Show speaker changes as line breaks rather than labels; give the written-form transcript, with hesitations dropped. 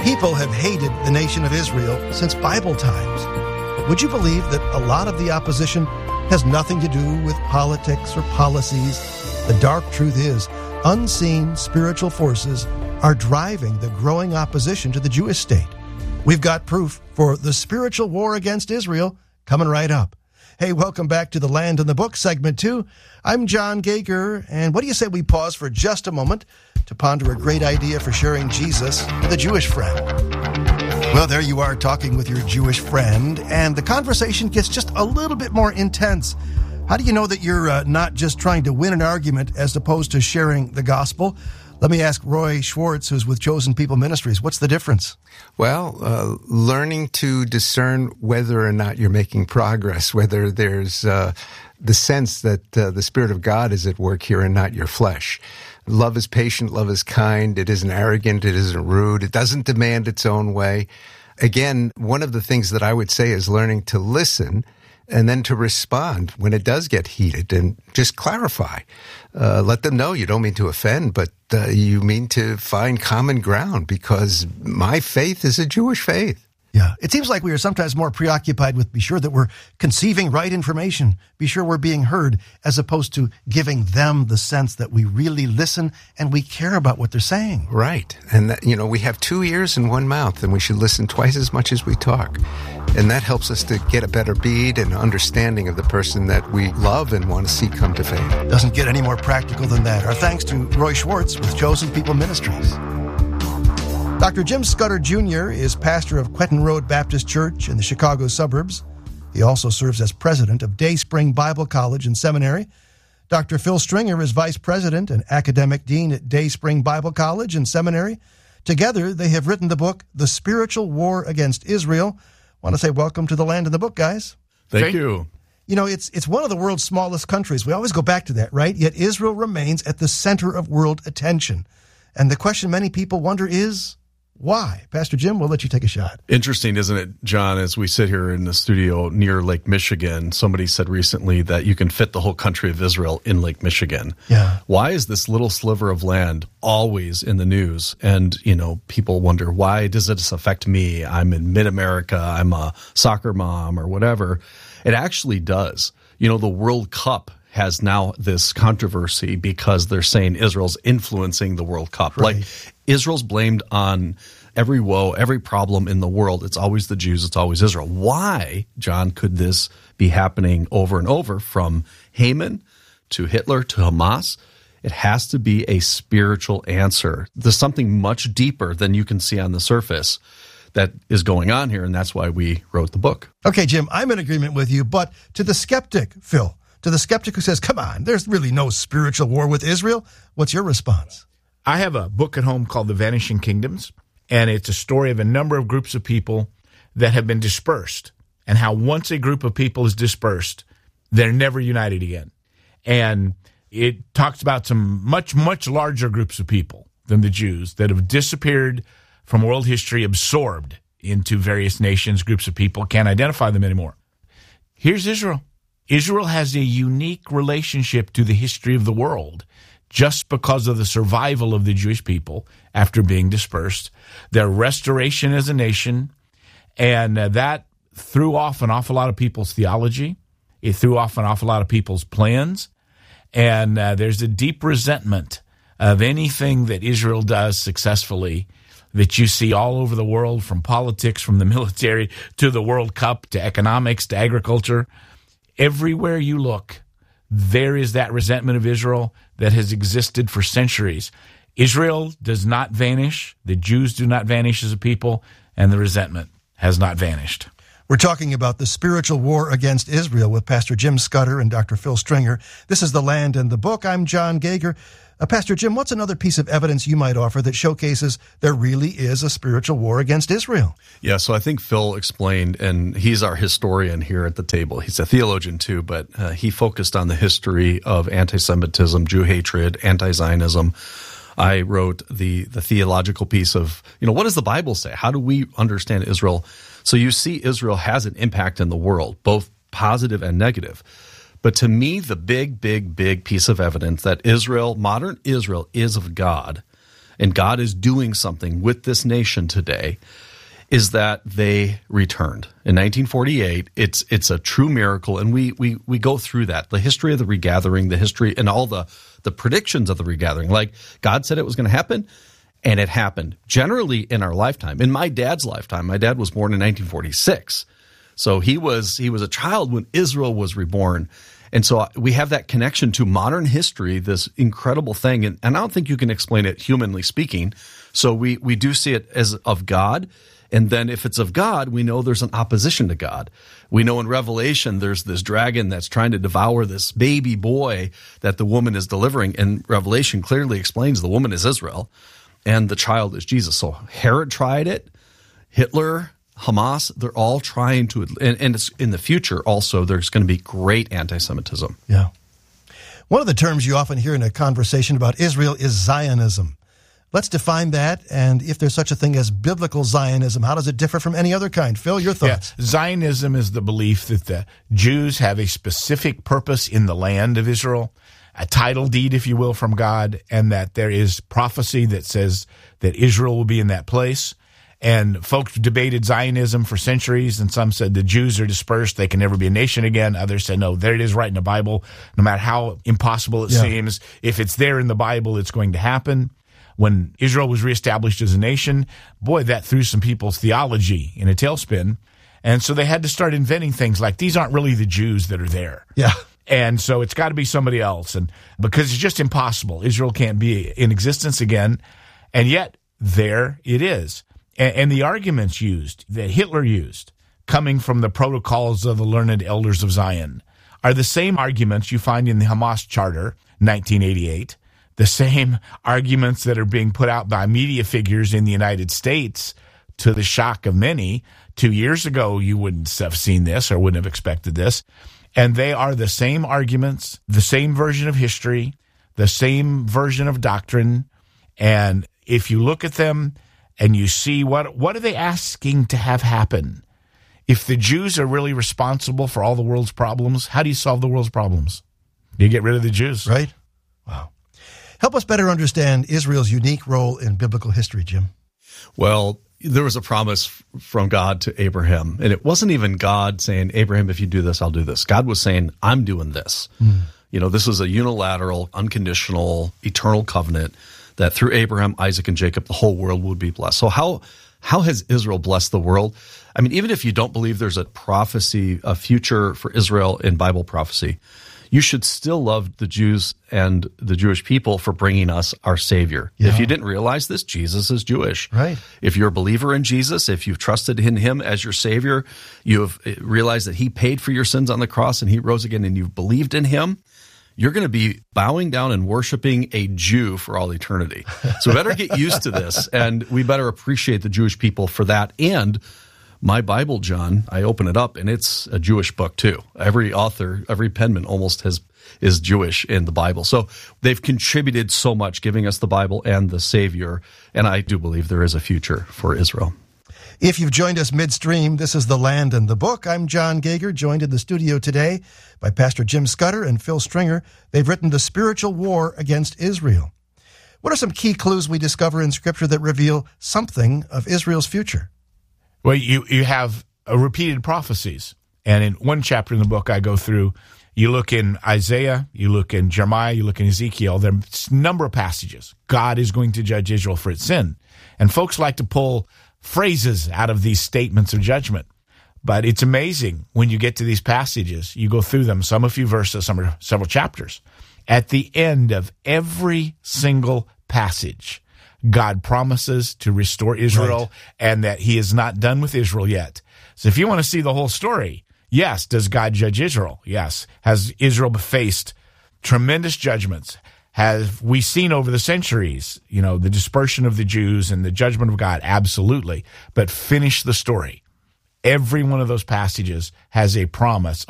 People have hated the nation of Israel since Bible times. But would you believe that a lot of the opposition has nothing to do with politics or policies? The dark truth is, unseen spiritual forces are driving the growing opposition to the Jewish state. We've got proof for the spiritual war against Israel coming right up. Hey, welcome back to The Land and the Book, Segment 2. I'm John Gauger, and what do you say we pause for just a moment to ponder a great idea for sharing Jesus with a Jewish friend? Well, there you are talking with your Jewish friend, and the conversation gets just a little bit more intense. How do you know that you're not just trying to win an argument as opposed to sharing the gospel? Let me ask Roy Schwartz, who's with Chosen People Ministries. What's the difference?
Well, learning to discern whether or not you're making progress, whether there's the sense that the Spirit of God is at work here and not your flesh. Love is patient, love is kind, it isn't arrogant, it isn't rude, it doesn't demand its own way. Again, one of the things that I would say is learning to listen and then to respond when it does get heated and just clarify. Let them know you don't mean to offend, but you mean to find common ground because my faith is a Jewish faith.
Yeah, it seems like we are sometimes more preoccupied with be sure that we're conceiving right information, be sure we're being heard, as opposed to giving them the sense that we really listen and we care about what they're saying.
Right. And, that, we have 2 ears and 1 mouth, and we should listen twice as much as we talk. And that helps us to get a better bead and understanding of the person that we love and want to see come to faith.
Doesn't get any more practical than that. Our thanks to Roy Schwartz with Chosen People Ministries. Dr. Jim Scudder Jr. is pastor of Quentin Road Baptist Church in the Chicago suburbs. He also serves as president of Day Spring Bible College and Seminary. Dr. Phil Stringer is vice president and academic dean at Day Spring Bible College and Seminary. Together, they have written the book, The Spiritual War Against Israel. I want to say welcome to The Land and the Book, guys.
Thank you.
It's one of the world's smallest countries. We always go back to that, right? Yet Israel remains at the center of world attention. And the question many people wonder is, why? Pastor Jim, we'll let you take a shot.
Interesting, isn't it, John, as we sit here in the studio near Lake Michigan, somebody said recently that you can fit the whole country of Israel in Lake Michigan.
Yeah.
Why is this little sliver of land always in the news? And, people wonder, why does this affect me? I'm in mid-America, I'm a soccer mom or whatever. It actually does. The World Cup has now this controversy because they're saying Israel's influencing the World Cup.
Right.
Like, Israel's blamed on every woe, every problem in the world. It's always the Jews, it's always Israel. Why, John, could this be happening over and over from Haman to Hitler to Hamas? It has to be a spiritual answer. There's something much deeper than you can see on the surface that is going on here, and that's why we wrote the book.
Okay, Jim, I'm in agreement with you, but to the skeptic, Phil, to the skeptic who says, come on, there's really no spiritual war with Israel, what's your response?
I have a book at home called The Vanishing Kingdoms, and it's a story of a number of groups of people that have been dispersed, and how once a group of people is dispersed, they're never united again. And it talks about some much, much larger groups of people than the Jews that have disappeared from world history, absorbed into various nations, groups of people, can't identify them anymore. Here's Israel. Israel has a unique relationship to the history of the world just because of the survival of the Jewish people after being dispersed, their restoration as a nation, and that threw off an awful lot of people's theology. It threw off an awful lot of people's plans, and there's a deep resentment of anything that Israel does successfully that you see all over the world, from politics, from the military, to the World Cup, to economics, to agriculture. Everywhere you look, there is that resentment of Israel that has existed for centuries. Israel does not vanish. The Jews do not vanish as a people, and the resentment has not vanished.
We're talking about the spiritual war against Israel with Pastor Jim Scudder and Dr. Phil Stringer. This is The Land and the Book. I'm John Gauger. Pastor Jim, what's another piece of evidence you might offer that showcases there really is a spiritual war against Israel?
Yeah, so I think Phil explained, and he's our historian here at the table. He's a theologian too, but he focused on the history of anti-Semitism, Jew hatred, anti-Zionism. I wrote the theological piece of, what does the Bible say? How do we understand Israel? So you see Israel has an impact in the world, both positive and negative. But to me, the big piece of evidence that Israel, modern Israel, is of God and God is doing something with this nation today, is that they returned. In 1948, it's a true miracle, and we go through that. The history of the regathering, the history, and all the predictions of the regathering. Like, God said it was going to happen, and it happened. Generally in our lifetime. In my dad's lifetime, my dad was born in 1946. So he was a child when Israel was reborn. And so we have that connection to modern history, this incredible thing. And I don't think you can explain it humanly speaking. So we do see it as of God. And then if it's of God, we know there's an opposition to God. We know in Revelation there's this dragon that's trying to devour this baby boy that the woman is delivering. And Revelation clearly explains the woman is Israel and the child is Jesus. So Herod tried it, Hitler, Hamas, they're all trying to, and it's in the future also, there's going to be great anti-Semitism.
Yeah. One of the terms you often hear in a conversation about Israel is Zionism. Let's define that, and if there's such a thing as biblical Zionism, how does it differ from any other kind? Phil, your thoughts?
Yeah. Zionism is the belief that the Jews have a specific purpose in the land of Israel, a title deed, if you will, from God, and that there is prophecy that says that Israel will be in that place. And folks debated Zionism for centuries, and some said the Jews are dispersed, they can never be a nation again. Others said, no, there it is right in the Bible. No matter how impossible it seems, if it's there in the Bible, it's going to happen. When Israel was reestablished as a nation, boy, that threw some people's theology in a tailspin. And so they had to start inventing things like, these aren't really the Jews that are there.
Yeah.
And so it's got to be somebody else. And because it's just impossible. Israel can't be in existence again. And yet, there it is. And the arguments used, that Hitler used, coming from the protocols of the learned elders of Zion, are the same arguments you find in the Hamas Charter, 1988, the same arguments that are being put out by media figures in the United States, to the shock of many. 2 years ago, you wouldn't have seen this or wouldn't have expected this. And they are the same arguments, the same version of history, the same version of doctrine. And if you look at them and you see what are they asking to have happen? If the Jews are really responsible for all the world's problems, how do you solve the world's problems? You get rid of the Jews.
Right? Wow. Help us better understand Israel's unique role in biblical history, Jim.
Well, there was a promise from God to Abraham, and it wasn't even God saying, Abraham, if you do this, I'll do this. God was saying, I'm doing this. You know, this is a unilateral, unconditional, eternal covenant that through Abraham, Isaac, and Jacob, the whole world would be blessed. So how has Israel blessed the world? I mean, even if you don't believe there's a prophecy, a future for Israel in Bible prophecy, you should still love the Jews and the Jewish people for bringing us our Savior.
Yeah.
If you didn't realize this, Jesus is Jewish.
Right.
If you're a believer in Jesus, if you've trusted in Him as your Savior, you have realized that He paid for your sins on the cross and He rose again, and you've believed in Him, you're going to be bowing down and worshiping a Jew for all eternity. So we better get used to this, and we better appreciate the Jewish people for that. And my Bible, John, I open it up, and it's a Jewish book too. Every author, every penman almost is Jewish in the Bible. So they've contributed so much, giving us the Bible and the Savior, and I do believe there is a future for Israel.
If you've joined us midstream, this is The Land and the Book. I'm John Gager, joined in the studio today by Pastor Jim Scudder and Phil Stringer. They've written The Spiritual War Against Israel. What are some key clues we discover in Scripture that reveal something of Israel's future?
Well, you have repeated prophecies. And in one chapter in the book I go through, you look in Isaiah, you look in Jeremiah, you look in Ezekiel, there's a number of passages. God is going to judge Israel for its sin. And folks like to pull phrases out of these statements of judgment. But it's amazing when you get to these passages, you go through them, some a few verses, some are several chapters. At the end of every single passage, God promises to restore Israel, and that He is not done with Israel yet. So if you want to see the whole story, yes, does God judge Israel? Yes. Has Israel faced tremendous judgments? Have we seen over the centuries, the dispersion of the Jews and the judgment of God? Absolutely. But finish the story. Every one of those passages has a promise